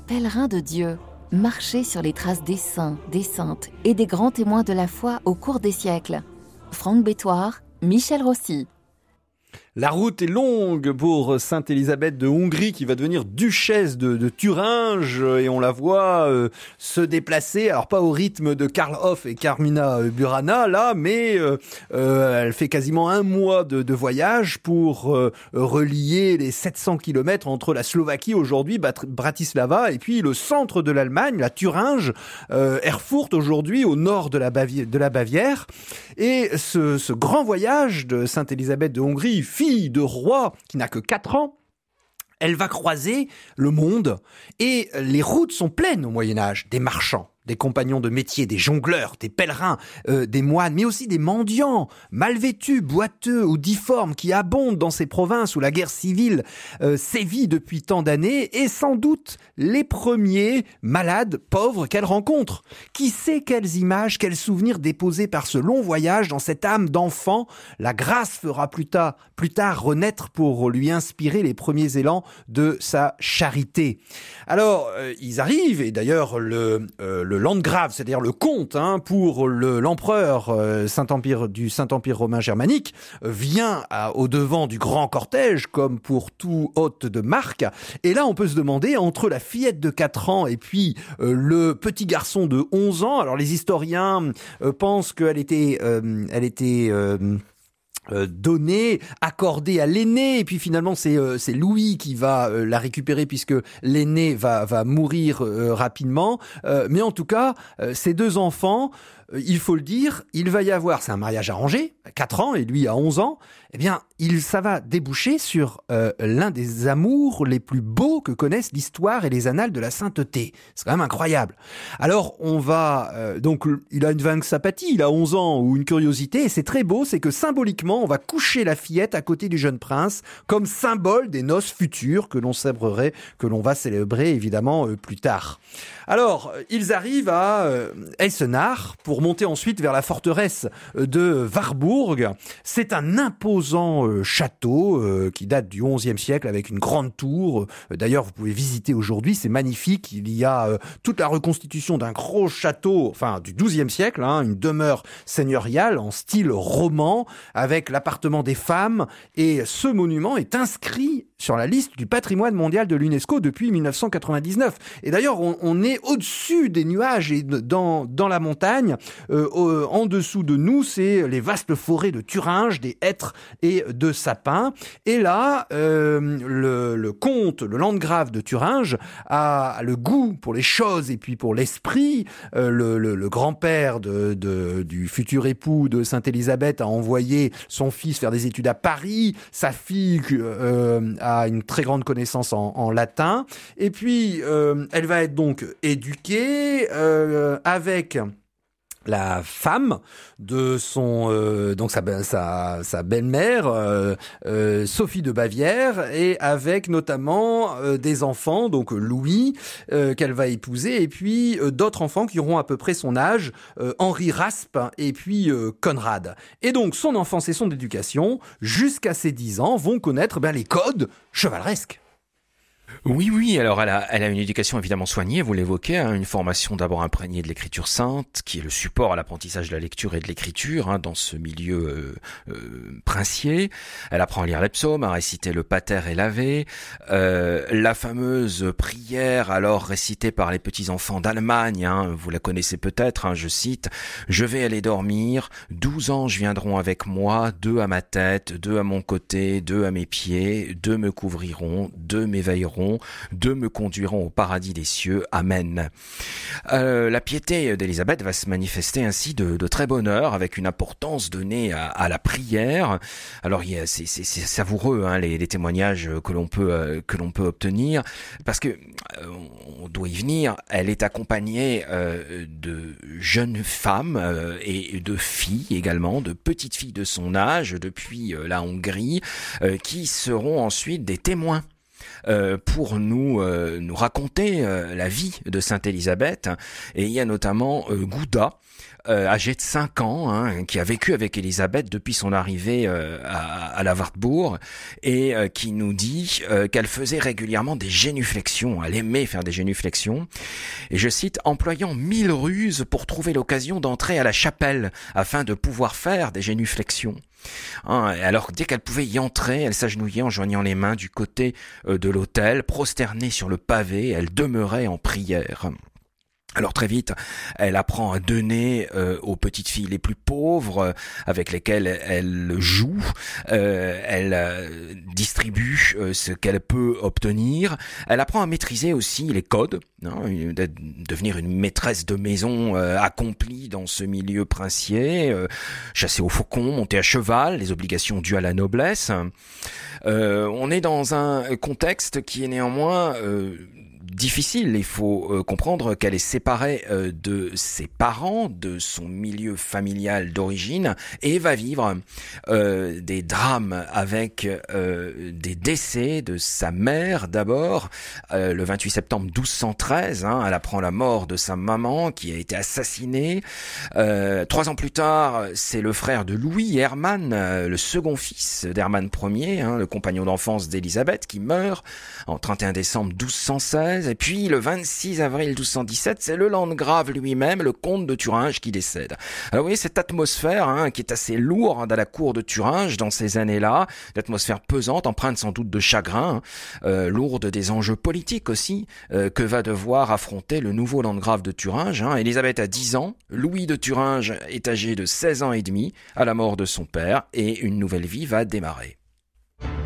pèlerins de Dieu, marcher sur les traces des saints, des saintes et des grands témoins de la foi au cours des siècles. Franck Bétoir, Michel Rossi. La route est longue pour Sainte Élisabeth de Hongrie qui va devenir duchesse de Thuringe et on la voit se déplacer, alors pas au rythme de Karl Hoff et Carmina Burana là, mais elle fait quasiment un mois de voyage pour relier les 700 km entre la Slovaquie aujourd'hui, Bratislava, et puis le centre de l'Allemagne, la Thuringe, Erfurt aujourd'hui au nord de la Bavière. Et ce grand voyage de Sainte Élisabeth de Hongrie, fille de roi qui n'a que 4 ans, elle va croiser le monde et les routes sont pleines au Moyen-Âge, des marchands, des compagnons de métier, des jongleurs, des pèlerins, des moines, mais aussi des mendiants, mal vêtus, boiteux ou difformes qui abondent dans ces provinces où la guerre civile sévit depuis tant d'années et sans doute les premiers malades, pauvres qu'elle rencontre. Qui sait quelles images, quels souvenirs déposés par ce long voyage dans cette âme d'enfant la grâce fera plus tard renaître pour lui inspirer les premiers élans de sa charité. Alors, ils arrivent, et d'ailleurs le landgrave, c'est-à-dire le comte, pour l'empereur du Saint-Empire romain germanique, vient au devant du grand cortège, comme pour tout hôte de marque. Et là, on peut se demander, entre la fillette de 4 ans et puis le petit garçon de 11 ans, alors les historiens pensent qu'elle était donnée, accordée à l'aîné, et puis finalement c'est Louis qui va la récupérer puisque l'aîné va mourir rapidement. Mais en tout cas, ces deux enfants, il faut le dire, il va y avoir, c'est un mariage arrangé, à 4 ans et lui à 11 ans, eh bien, ça va déboucher sur l'un des amours les plus beaux que connaissent l'histoire et les annales de la sainteté. C'est quand même incroyable. Alors, on va... donc, il a une vague sympathie, il a 11 ans, ou une curiosité, et c'est très beau, c'est que symboliquement, on va coucher la fillette à côté du jeune prince, comme symbole des noces futures que l'on va célébrer, évidemment, plus tard. Alors, ils arrivent à Eisenach pour monter ensuite vers la forteresse de Warburg. C'est un imposant château qui date du XIe siècle avec une grande tour. D'ailleurs, vous pouvez visiter aujourd'hui, c'est magnifique. Il y a toute la reconstitution d'un gros château, enfin du XIIe siècle, une demeure seigneuriale en style roman avec l'appartement des femmes. Et ce monument est inscrit sur la liste du patrimoine mondial de l'UNESCO depuis 1999. Et d'ailleurs, on est au-dessus des nuages et dans la montagne. En dessous de nous, c'est les vastes forêts de Thuringe, des hêtres et de sapins. Et là, le comte, le landgrave de Thuringe, a le goût pour les choses et puis pour l'esprit. Le grand-père du futur époux de Sainte Élisabeth a envoyé son fils faire des études à Paris. Sa fille a une très grande connaissance en latin. Et puis, elle va être donc éduquée avec la femme de son donc sa belle-mère Sophie de Bavière, et avec notamment des enfants, donc Louis qu'elle va épouser, et puis d'autres enfants qui auront à peu près son âge, Henri Raspe et puis Conrad. Et donc son enfance et son éducation jusqu'à ses 10 ans vont connaître les codes chevaleresques. Oui, alors elle a une éducation évidemment soignée, vous l'évoquez, une formation d'abord imprégnée de l'écriture sainte, qui est le support à l'apprentissage de la lecture et de l'écriture dans ce milieu princier. Elle apprend à lire les psaumes, à réciter le pater et l'ave, la fameuse prière alors récitée par les petits-enfants d'Allemagne, vous la connaissez peut-être, je cite: « Je vais aller dormir, 12 anges viendront avec moi, 2 à ma tête, 2 à mon côté, 2 à mes pieds, 2 me couvriront, 2 m'éveilleront, 2 me conduiront au paradis des cieux. Amen. » La piété d'Élisabeth va se manifester ainsi de très bonne heure, avec une importance donnée à la prière. Alors c'est savoureux les témoignages que l'on peut obtenir, parce que on doit y venir. Elle est accompagnée de jeunes femmes et de filles également, de petites filles de son âge depuis la Hongrie, qui seront ensuite des témoins pour nous raconter la vie de Sainte Élisabeth. Et il y a notamment Gouda, âgé de 5 ans, qui a vécu avec Élisabeth depuis son arrivée à la Wartburg, et qui nous dit qu'elle faisait régulièrement des génuflexions. Elle aimait faire des génuflexions. Et je cite, employant 1000 ruses pour trouver l'occasion d'entrer à la chapelle afin de pouvoir faire des génuflexions. Alors dès qu'elle pouvait y entrer, elle s'agenouillait en joignant les mains du côté de l'autel, prosternée sur le pavé, elle demeurait en prière. Alors très vite, elle apprend à donner aux petites filles les plus pauvres avec lesquelles elle joue, elle distribue ce qu'elle peut obtenir, elle apprend à maîtriser aussi les codes, devenir une maîtresse de maison accomplie dans ce milieu princier, chasser au faucon, monter à cheval, les obligations dues à la noblesse. On est dans un contexte qui est néanmoins difficile. Il faut comprendre qu'elle est séparée de ses parents, de son milieu familial d'origine, et va vivre des drames avec des décès de sa mère d'abord. Le 28 septembre 1213, elle apprend la mort de sa maman qui a été assassinée. 3 ans plus tard, c'est le frère de Louis, Hermann, le second fils d'Hermann Ier, le compagnon d'enfance d'Élisabeth, qui meurt en 31 décembre 1216. Et puis le 26 avril 1217, c'est le landgrave lui-même, le comte de Thuringe, qui décède. Alors vous voyez cette atmosphère qui est assez lourde à la cour de Thuringe dans ces années-là, une atmosphère pesante, empreinte sans doute de chagrin, lourde des enjeux politiques aussi, que va devoir affronter le nouveau landgrave de Thuringe. Élisabeth a 10 ans, Louis de Thuringe est âgé de 16 ans et demi à la mort de son père, et une nouvelle vie va démarrer.